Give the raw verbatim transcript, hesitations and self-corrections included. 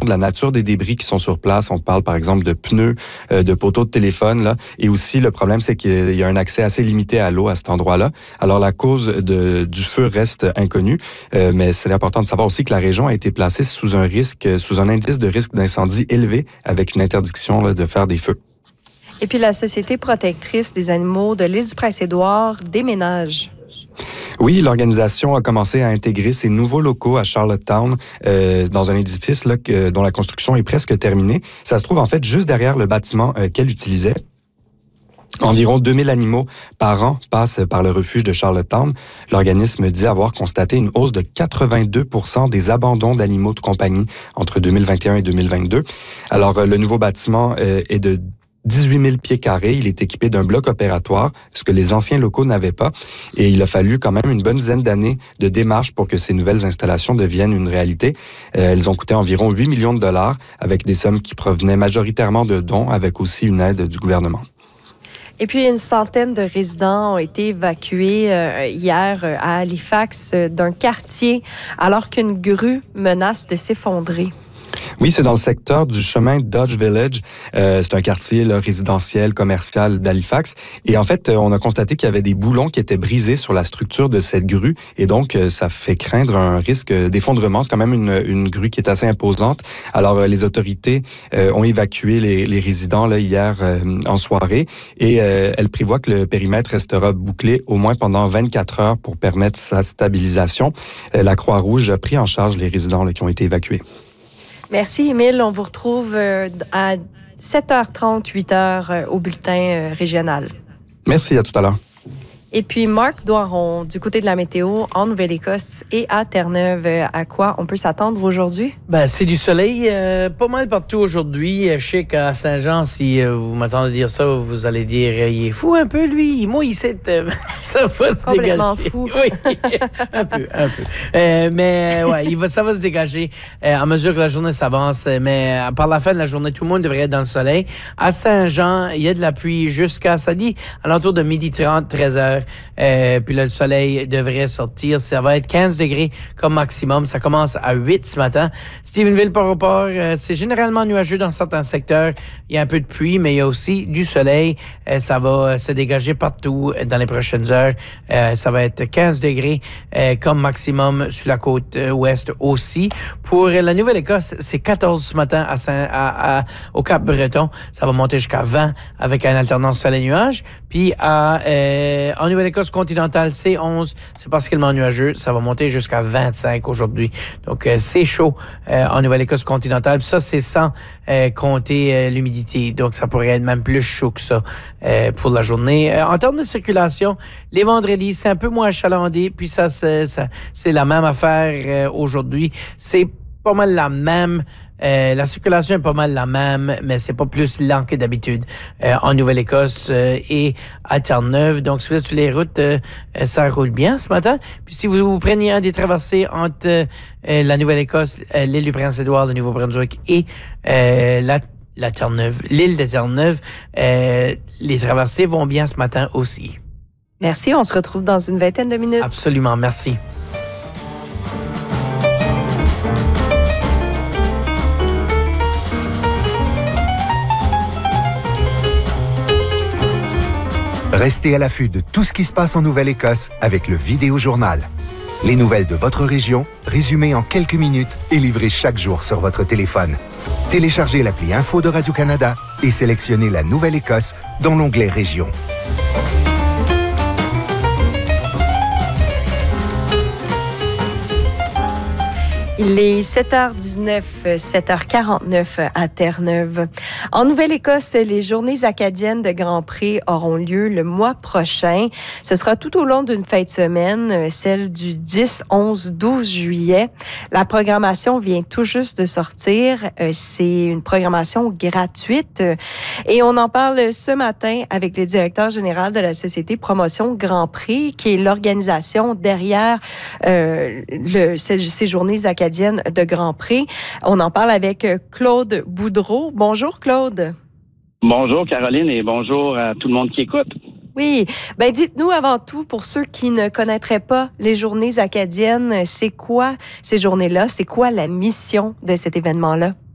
de la nature des débris qui sont sur place. On parle par exemple de pneus, euh, de poteaux de téléphone. Là. Et aussi, le problème, c'est qu'il y a un accès assez limité à l'eau à cet endroit-là. Alors, la cause de, du feu reste inconnue, euh, mais c'est important de savoir aussi que la région a été placée sous un risque, sous un indice de risque d'incendie élevé avec une interdiction là, de faire des feux. Et puis, la Société protectrice des animaux de l'île du Prince-Édouard déménage. Oui, l'organisation a commencé à intégrer ses nouveaux locaux à Charlottetown euh, dans un édifice là, que, dont la construction est presque terminée. Ça se trouve en fait juste derrière le bâtiment euh, qu'elle utilisait. Environ deux mille animaux par an passent par le refuge de Charlottetown. L'organisme dit avoir constaté une hausse de quatre-vingt-deux pour cent des abandons d'animaux de compagnie entre deux mille vingt et un et deux mille vingt-deux. Alors, euh, le nouveau bâtiment euh, est de dix-huit mille pieds carrés. Il est équipé d'un bloc opératoire, ce que les anciens locaux n'avaient pas. Et il a fallu quand même une bonne dizaine d'années de démarches pour que ces nouvelles installations deviennent une réalité. Euh, elles ont coûté environ huit millions de dollars, avec des sommes qui provenaient majoritairement de dons, avec aussi une aide du gouvernement. Et puis, une centaine de résidents ont été évacués euh, hier euh, à Halifax euh, d'un quartier, alors qu'une grue menace de s'effondrer. Oui, c'est dans le secteur du chemin Dodge Village. Euh, c'est un quartier là, résidentiel, commercial d'Halifax. Et en fait, on a constaté qu'il y avait des boulons qui étaient brisés sur la structure de cette grue. Et donc, ça fait craindre un risque d'effondrement. C'est quand même une, une grue qui est assez imposante. Alors, les autorités euh, ont évacué les, les résidents là, hier euh, en soirée. Et euh, elles prévoient que le périmètre restera bouclé au moins pendant vingt-quatre heures pour permettre sa stabilisation. Euh, la Croix-Rouge a pris en charge les résidents là, qui ont été évacués. Merci, Émile. On vous retrouve à sept heures trente, huit heures au bulletin régional. Merci, à tout à l'heure. Et puis, Marc Doiron, du côté de la météo, en Nouvelle-Écosse et à Terre-Neuve, à quoi on peut s'attendre aujourd'hui? Ben, c'est du soleil, euh, pas mal partout aujourd'hui. Je sais qu'à Saint-Jean, si euh, vous m'entendez dire ça, vous allez dire, euh, il est fou un peu, lui. Moi, il sait, euh, ça va se Complètement dégager. fou. Oui, un peu, un peu. Euh, mais, ouais, il va, ça va se dégager euh, à mesure que la journée s'avance. Mais euh, par la fin de la journée, tout le monde devrait être dans le soleil. À Saint-Jean, il y a de la pluie jusqu'à, ça dit, à l'entour de midi trente, treize heures. Euh, puis là, le soleil devrait sortir. Ça va être quinze degrés comme maximum. Ça commence à huit ce matin. Stephenville par rapport, euh, c'est généralement nuageux dans certains secteurs. Il y a un peu de pluie, mais il y a aussi du soleil. Euh, ça va se dégager partout dans les prochaines heures. Euh, ça va être quinze degrés euh, comme maximum sur la côte euh, ouest aussi. Pour la Nouvelle-Écosse, c'est quatorze ce matin à Saint, à, à, au Cap-Breton. Ça va monter jusqu'à vingt avec une alternance soleil-nuage. Puis à, euh, en Nouvelle-Écosse continentale, c'est onze. C'est partiellement nuageux. Ça va monter jusqu'à vingt-cinq aujourd'hui. Donc, euh, c'est chaud euh, en Nouvelle-Écosse continentale. Puis ça, c'est sans euh, compter euh, l'humidité. Donc, ça pourrait être même plus chaud que ça euh, pour la journée. Euh, en termes de circulation, les vendredis, c'est un peu moins achalandé. Puis ça, c'est, ça, c'est la même affaire euh, aujourd'hui. C'est pas mal la même. Euh, la circulation est pas mal la même, mais c'est pas plus lent que d'habitude euh, en Nouvelle-Écosse euh, et à Terre-Neuve. Donc, si vous êtes sur les routes, euh, ça roule bien ce matin. Puis, si vous, vous preniez un des traversées entre euh, la Nouvelle-Écosse, euh, l'île du Prince-Édouard, le Nouveau-Brunswick et euh, la, la Terre-Neuve, l'île de Terre-Neuve, euh, les traversées vont bien ce matin aussi. Merci. On se retrouve dans une vingtaine de minutes. Absolument. Merci. Restez à l'affût de tout ce qui se passe en Nouvelle-Écosse avec le Vidéojournal. Les nouvelles de votre région, résumées en quelques minutes et livrées chaque jour sur votre téléphone. Téléchargez l'appli Info de Radio-Canada et sélectionnez la Nouvelle-Écosse dans l'onglet Région. Il est sept heures dix-neuf, sept heures quarante-neuf à Terre-Neuve. En Nouvelle-Écosse, les Journées acadiennes de Grand Prix auront lieu le mois prochain. Ce sera tout au long d'une fin de semaine, celle du dix, onze, douze juillet. La programmation vient tout juste de sortir. C'est une programmation gratuite. Et on en parle ce matin avec le directeur général de la Société Promotion Grand Prix, qui est l'organisation derrière euh, le, ces, ces Journées acadiennes de Grand Prix. On en parle avec Claude Boudreau. Bonjour, Claude. Bonjour, Caroline, et bonjour à tout le monde qui écoute. Oui. Ben, dites-nous avant tout, pour ceux qui ne connaîtraient pas les Journées acadiennes, c'est quoi ces journées-là? C'est quoi la mission de cet événement-là?